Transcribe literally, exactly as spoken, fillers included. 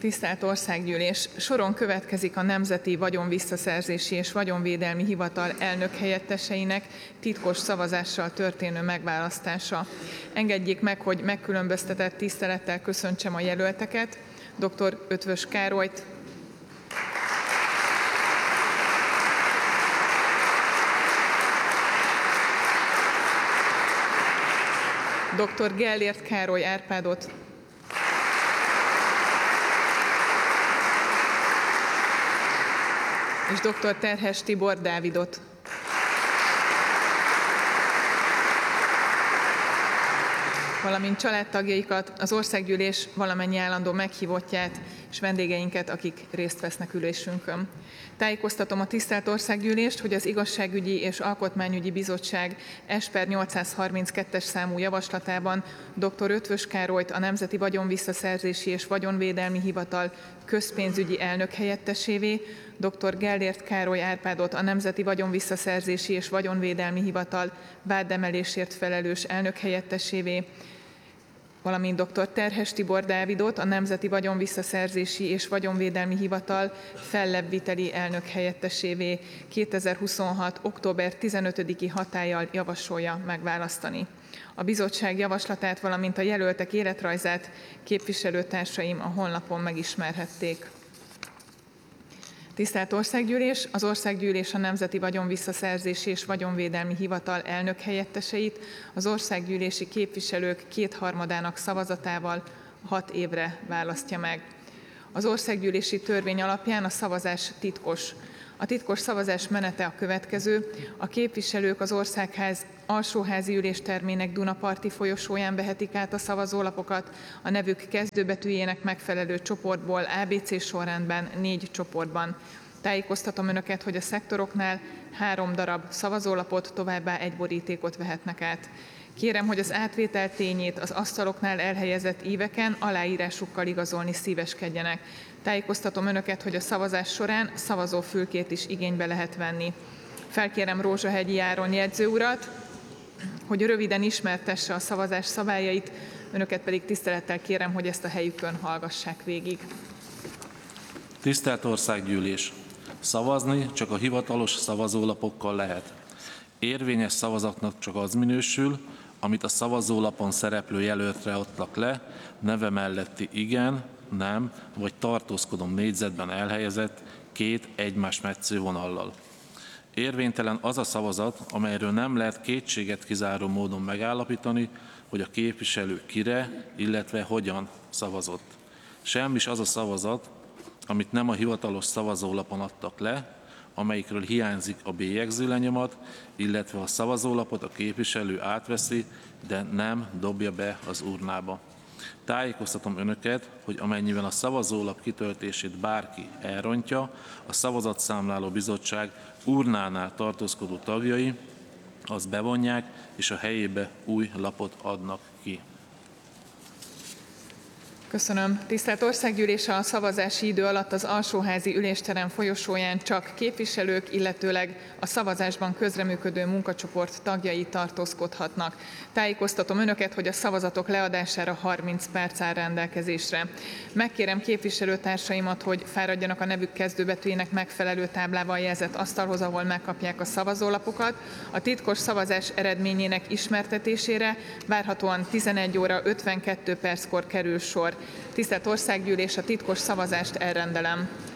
Tisztelt Országgyűlés! Soron következik a Nemzeti Vagyonvisszaszerzési és Vagyonvédelmi Hivatal elnökhelyetteseinek titkos szavazással történő megválasztása. Engedjék meg, hogy megkülönböztetett tisztelettel köszöntsem a jelölteket, dr. Eötvös Károlyt, dr. Gellért Károly Árpádot, és dr. Terhes Tibor Dávidot. Valamint családtagjaikat, az Országgyűlés valamennyi állandó meghívottját és vendégeinket, akik részt vesznek ülésünkön. Tájékoztatom a tisztelt Országgyűlést, hogy az Igazságügyi és Alkotmányügyi Bizottság S per nyolcszázharminckettes számú javaslatában dr. Eötvös Károlyt a Nemzeti Vagyonvisszaszerzési és Vagyonvédelmi Hivatal közpénzügyi elnökhelyettesévé, dr. Gellért Károly Árpádot a Nemzeti Vagyonvisszaszerzési és Vagyonvédelmi Hivatal vádemelésért felelős elnökhelyettesévé, valamint dr. Terhes Tibor Dávidot a Nemzeti Vagyonvisszaszerzési és Vagyonvédelmi Hivatal fellebbviteli elnökhelyettesévé kétezer-huszonhat. október tizenötödiki hatállyal javasolja megválasztani. A bizottság javaslatát, valamint a jelöltek életrajzát képviselőtársaim a honlapon megismerhették. Tisztelt Országgyűlés! Az Országgyűlés a Nemzeti Vagyonvisszaszerzési és Vagyonvédelmi Hivatal elnökhelyetteseit az országgyűlési képviselők kétharmadának szavazatával hat évre választja meg. Az országgyűlési törvény alapján a szavazás titkos. A titkos szavazás menete a következő: a képviselők az Országház alsóházi üléstermének Dunaparti folyosóján vehetik át a szavazólapokat a nevük kezdőbetűjének megfelelő csoportból á bé cé sorrendben négy csoportban. Tájékoztatom Önöket, hogy a szektoroknál három darab szavazólapot, továbbá egy borítékot vehetnek át. Kérem, hogy az átvétel tényét az asztaloknál elhelyezett íveken aláírásukkal igazolni szíveskedjenek. Tájékoztatom Önöket, hogy a szavazás során szavazófülkét is igénybe lehet venni. Felkérem Rózsahegyi Áron jegyző urat, hogy röviden ismertesse a szavazás szabályait, Önöket pedig tisztelettel kérem, hogy ezt a helyükön hallgassák végig. Tisztelt Országgyűlés! Szavazni csak a hivatalos szavazólapokkal lehet. Érvényes szavazatnak csak az minősül, amit a szavazólapon szereplő jelöltre adtak le, neve melletti igen, nem vagy tartózkodom négyzetben elhelyezett két egymás metsző vonallal. Érvénytelen az a szavazat, amelyről nem lehet kétséget kizáró módon megállapítani, hogy a képviselő kire, illetve hogyan szavazott. Semmis az a szavazat, amit nem a hivatalos szavazólapon adtak le, amelyikről hiányzik a bélyegző lenyomat, illetve a szavazólapot a képviselő átveszi, de nem dobja be az urnába. Tájékoztatom Önöket, hogy amennyiben a szavazólap kitöltését bárki elrontja, a szavazatszámláló bizottság urnánál tartózkodó tagjai azt bevonják, és a helyébe új lapot adnak ki. Köszönöm. Tisztelt Országgyűlés, a szavazási idő alatt az alsóházi ülésterem folyosóján csak képviselők, illetőleg a szavazásban közreműködő munkacsoport tagjai tartózkodhatnak. Tájékoztatom Önöket, hogy a szavazatok leadására harminc perc áll rendelkezésre. Megkérem képviselőtársaimat, hogy fáradjanak a nevük kezdőbetűjének megfelelő táblával jelzett asztalhoz, ahol megkapják a szavazólapokat. A titkos szavazás eredményének ismertetésére várhatóan tizenegy óra ötvenkettő perckor kerül sor. Tisztelt Országgyűlés, a titkos szavazást elrendelem.